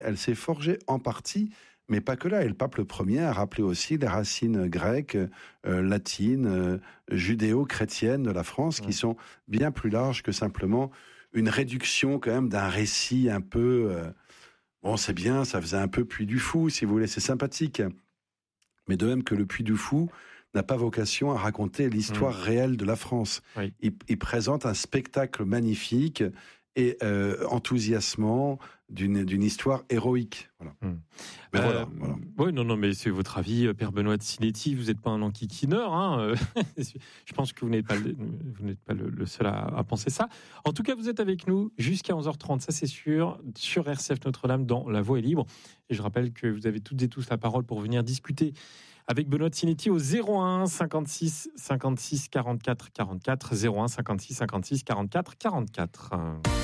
Elle s'est forgée en partie, mais pas que là. Et le pape le premier a rappelé aussi les racines grecques, latines, judéo-chrétiennes de la France, qui sont bien plus larges que simplement une réduction quand même d'un récit un peu... bon, c'est bien, ça faisait un peu Puy du Fou, si vous voulez, c'est sympathique. Mais de même que le Puy du Fou n'a pas vocation à raconter l'histoire réelle de la France. Oui. Il présente un spectacle magnifique et enthousiasmant d'une histoire héroïque. Voilà. Mais voilà. Oui, non, mais c'est votre avis, Père Benoît de Sinetti. Vous n'êtes pas un enquiquineur, hein. Je pense que vous n'êtes pas le seul à penser ça. En tout cas, vous êtes avec nous jusqu'à 11h30, ça c'est sûr, sur RCF Notre-Dame dans La Voix est libre. Et je rappelle que vous avez toutes et tous la parole pour venir discuter avec Benoît de Sinetti au 01 56 56 44 44, 01 56 56 44 44.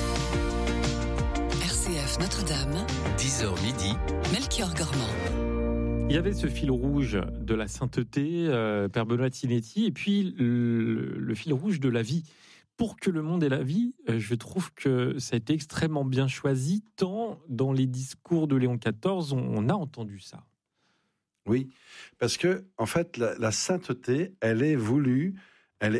RCF Notre-Dame, 10h midi, Melchior Gormand. Il y avait ce fil rouge de la sainteté, Père Benoît de Sinetti, et puis le fil rouge de la vie. Pour que le monde ait la vie, je trouve que ça a été extrêmement bien choisi, tant dans les discours de Léon XIV, on a entendu ça. Oui, parce que en fait, la sainteté, elle est voulue, elle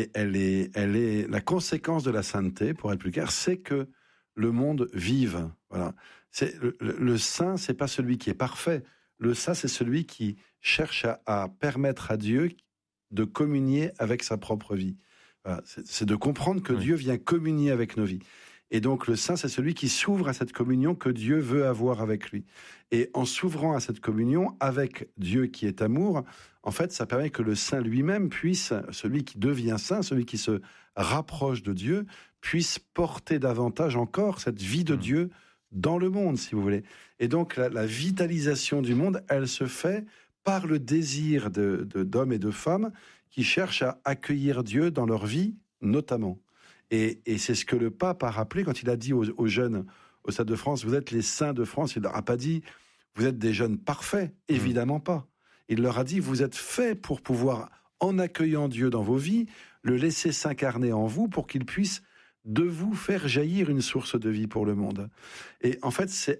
est la conséquence de la sainteté, pour être plus clair, c'est que le monde vive. Voilà. C'est le saint, c'est pas celui qui est parfait. Le saint, c'est celui qui cherche à permettre à Dieu de communier avec sa propre vie. Voilà. C'est de comprendre que Dieu vient communier avec nos vies. Et donc le saint, c'est celui qui s'ouvre à cette communion que Dieu veut avoir avec lui. Et en s'ouvrant à cette communion avec Dieu qui est amour, en fait, ça permet que le saint lui-même puisse, celui qui devient saint, celui qui se rapproche de Dieu, puisse porter davantage encore cette vie de Dieu dans le monde, si vous voulez. Et donc la vitalisation du monde, elle se fait par le désir d'hommes et de femmes qui cherchent à accueillir Dieu dans leur vie, notamment. Et c'est ce que le pape a rappelé quand il a dit aux jeunes au Stade de France, vous êtes les saints de France. Il leur a pas dit, vous êtes des jeunes parfaits. Évidemment pas. Il leur a dit, vous êtes faits pour pouvoir, en accueillant Dieu dans vos vies, le laisser s'incarner en vous pour qu'il puisse de vous faire jaillir une source de vie pour le monde. Et en fait,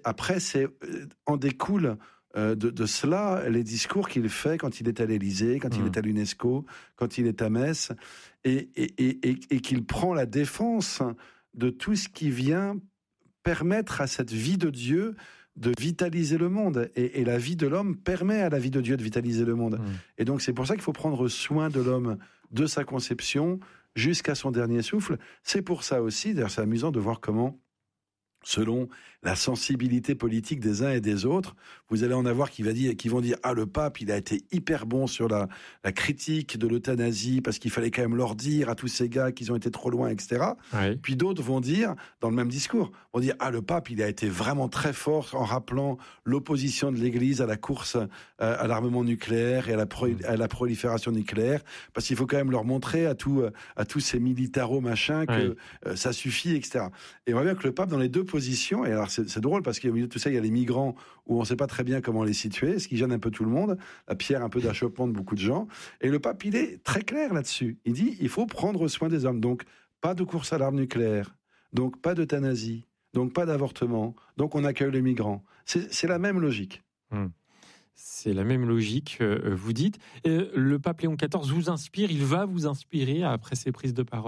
en découle de cela les discours qu'il fait quand il est à l'Élysée, quand il est à l'UNESCO, quand il est à Metz, et qu'il prend la défense de tout ce qui vient permettre à cette vie de Dieu de vitaliser le monde. Et la vie de l'homme permet à la vie de Dieu de vitaliser le monde. Et donc c'est pour ça qu'il faut prendre soin de l'homme, de sa conception jusqu'à son dernier souffle. C'est pour ça aussi, d'ailleurs c'est amusant de voir comment, selon la sensibilité politique des uns et des autres, vous allez en avoir qui vont dire ah, le pape il a été hyper bon sur la critique de l'euthanasie parce qu'il fallait quand même leur dire à tous ces gars qu'ils ont été trop loin, etc. Oui. Puis d'autres vont dire, dans le même discours, vont dire ah, le pape il a été vraiment très fort en rappelant l'opposition de l'Église à la course à l'armement nucléaire et à la prolifération nucléaire, parce qu'il faut quand même leur montrer à tous ces militaros machins que ça suffit, etc. Et on voit bien que le pape dans les deux positions, et alors c'est drôle parce qu'au milieu de tout ça, il y a les migrants où on ne sait pas très bien comment les situer, ce qui gêne un peu tout le monde, la pierre un peu d'achoppement de beaucoup de gens. Et le pape, il est très clair là-dessus. Il dit, il faut prendre soin des hommes. Donc, pas de course à l'arme nucléaire. Donc, pas d'euthanasie. Donc, pas d'avortement. Donc, on accueille les migrants. C'est la même logique. C'est la même logique, vous dites. Le pape Léon XIV vous inspire, il va vous inspirer après ses prises de parole ?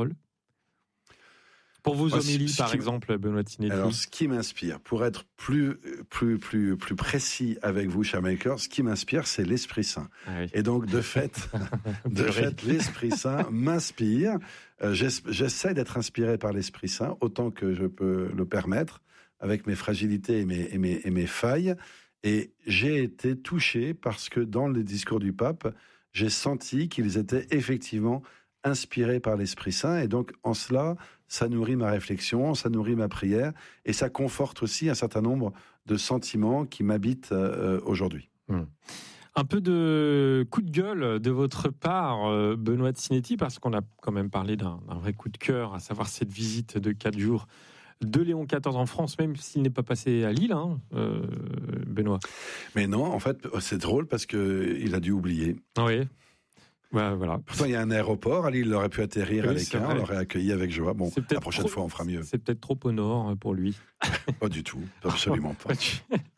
Pour vos homélies, par exemple, Benoît de Sinetti. Alors, ce qui m'inspire, pour être plus précis avec vous, cher Melchior, ce qui m'inspire, c'est l'Esprit Saint. Ah oui. Et donc, de fait, l'Esprit Saint m'inspire. J'essaie d'être inspiré par l'Esprit Saint, autant que je peux le permettre, avec mes fragilités et mes failles. Et j'ai été touché parce que dans les discours du pape, j'ai senti qu'ils étaient effectivement inspiré par l'Esprit Saint, et donc en cela, ça nourrit ma réflexion, ça nourrit ma prière, et ça conforte aussi un certain nombre de sentiments qui m'habitent aujourd'hui. Un peu de coup de gueule de votre part, Benoît de Sinetti, parce qu'on a quand même parlé d'un vrai coup de cœur, à savoir cette visite de 4 jours de Léon XIV en France, même s'il n'est pas passé à Lille, Benoît. Mais non, en fait, c'est drôle parce qu'il a dû oublier. Oui. Voilà. Pourtant, il y a un aéroport. À Lille, il aurait pu atterrir à Oui, c'est l'écart. On vrai. l'aurait accueilli avec joie. Bon, C'est peut-être la prochaine trop- fois, on fera mieux. C'est peut-être trop au nord pour lui. Pas du tout. Absolument pas.